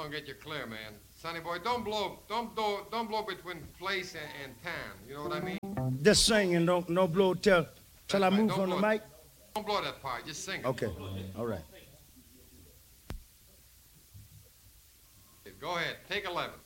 Don't get you clear, man. Sonny boy, don't blow between place and time. You know what I mean? Just sing and don't no blow till That's I right. move from the mic. Don't blow that part. Just sing it. Okay. All right. Go ahead. Take 11.